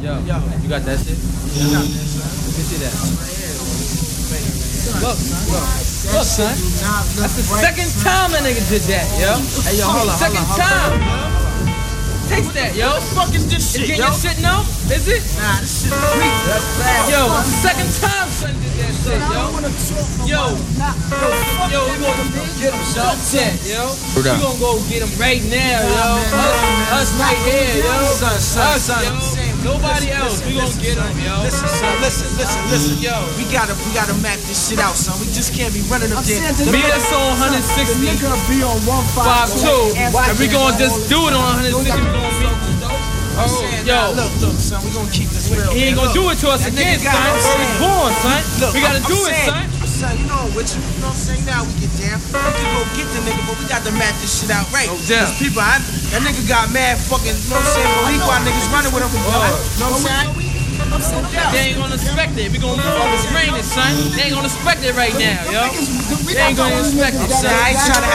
Yo, you got that shit? Yeah. Let me see that. Look, son. That's the second time that nigga did that, yo. Hey, yo, hold on. Second time, yo. Taste that, yo. What the fuck is this shit, Getting yo? your shit no? Is it? Nah, this shit is weak. Yo, second time son did that shit, yo. Yo, we gonna get him, son. That, yo. We gonna go get him right now, yo. Us right here, yo. Son. Nobody else. We gonna get him, yo. Listen, son. Listen. Yo. We gotta map this shit out, son. We just can't be running up there. Me that's on 160. Nigga be on 152. And we gonna just do it on 160. Yo, look, son, we gonna keep this real. he ain't gonna do it to us again, son. Where we born, son. Look, We gotta I'm do it, saying, son. Son, you know what you know what I'm saying? Now we get down. We can go get the nigga, but we got to map this shit out right. No doubt. Cause people, that nigga got mad fucking, you know what I'm saying? Malik niggas running with him. You know what I'm saying? They ain't gonna expect it. We gonna move this raining, son. They ain't gonna expect it right now, yo. They ain't gonna expect it, son. I ain't trying to